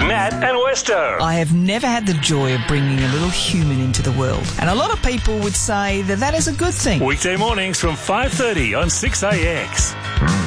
Matt and Westo. I have never had the joy of bringing a little human into the world. And a lot of people would say that is a good thing. Weekday mornings from 5:30 on 6AX.